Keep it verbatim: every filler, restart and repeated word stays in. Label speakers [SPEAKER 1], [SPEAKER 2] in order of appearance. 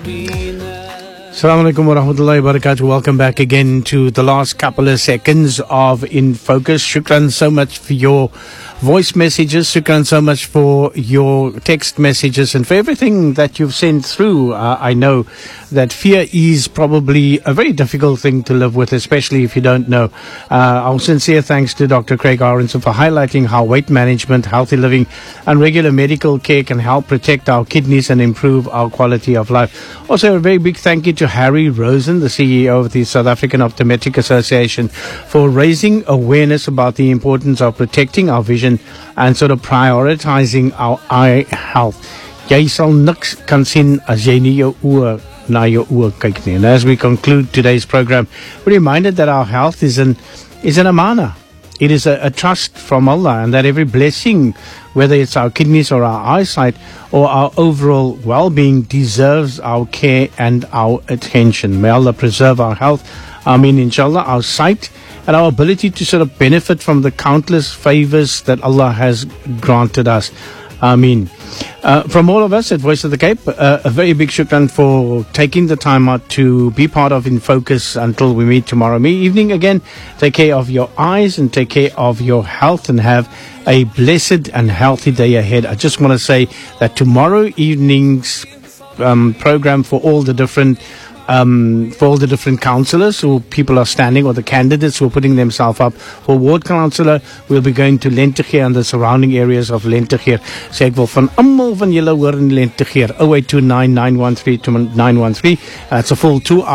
[SPEAKER 1] Assalamu alaikum wa rahmatullahi wa barakatuh. Welcome back again to the last couple of seconds of In Focus. Shukran so much for your voice messages. Shukran so much for your text messages and for everything that you've sent through. Uh, I know that fear is probably a very difficult thing to live with, especially if you don't know. Uh, our sincere thanks to Doctor Craig Aronson for highlighting how weight management, healthy living and regular medical care can help protect our kidneys and improve our quality of life. Also, a very big thank you to Harry Rosen, the C E O of the South African Optometric Association, for raising awareness about the importance of protecting our vision and sort of prioritizing our eye health. Jy sal niks kan sien as jy nie jou oë na jou oë kyk nie. And as we conclude today's program, we're reminded that our health is an is an amana. It is a, a trust from Allah, and that every blessing, whether it's our kidneys or our eyesight or our overall well-being, deserves our care and our attention. May Allah preserve our health, Ameen, inshallah, our sight, and our ability to sort of benefit from the countless favors that Allah has granted us. Ameen. Uh, from all of us at Voice of the Cape, uh, a very big shukran for taking the time out to be part of In Focus until we meet tomorrow evening again. Take care of your eyes and take care of your health, and have a blessed and healthy day ahead. I just want to say that tomorrow evening's um, program for all the different Um, for all the different councillors who people are standing, or the candidates who are putting themselves up for ward councillor, we'll be going to Lentegeur and the surrounding areas of Lentegeur. Sê ek wil van almal van julle hoor in Lentegeur. oh eight two nine, nine one three, two nine one three. That's a full two hours.